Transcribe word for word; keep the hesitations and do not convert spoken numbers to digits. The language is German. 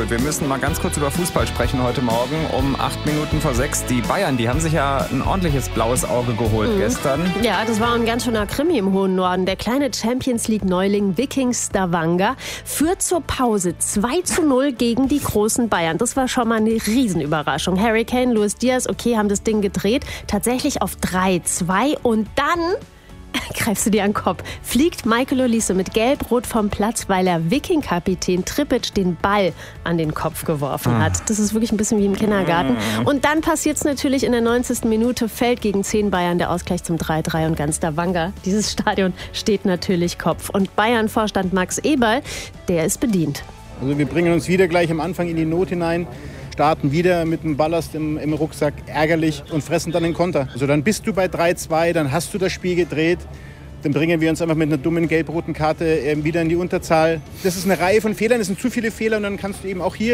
Wir müssen mal ganz kurz über Fußball sprechen heute Morgen um acht Minuten vor sechs. Die Bayern, die haben sich ja ein ordentliches blaues Auge geholt mhm. gestern. Ja, das war ein ganz schöner Krimi im hohen Norden. Der kleine Champions-League-Neuling Viking Stavanger führt zur Pause zwei zu null gegen die großen Bayern. Das war schon mal eine Riesenüberraschung. Harry Kane, Luis Diaz, okay, haben das Ding gedreht. Tatsächlich auf drei zwei und dann... greifst du dir an den Kopf, fliegt Michael Olise mit Gelb-Rot vom Platz, weil er Viking-Kapitän Trippic den Ball an den Kopf geworfen hat. Das ist wirklich ein bisschen wie im Kindergarten. Und dann passiert es natürlich in der neunzigsten Minute, fällt gegen zehn Bayern der Ausgleich zum drei drei und ganz Stavanger. Dieses Stadion steht natürlich Kopf. Und Bayern-Vorstand Max Eberl, der ist bedient. Also wir bringen uns wieder gleich am Anfang in die Not hinein, starten wieder mit dem Ballast im, im Rucksack, ärgerlich, und fressen dann den Konter. Also dann bist du bei drei zwei, dann hast du das Spiel gedreht, dann bringen wir uns einfach mit einer dummen gelb-roten Karte wieder in die Unterzahl. Das ist eine Reihe von Fehlern, es sind zu viele Fehler und dann kannst du eben auch hier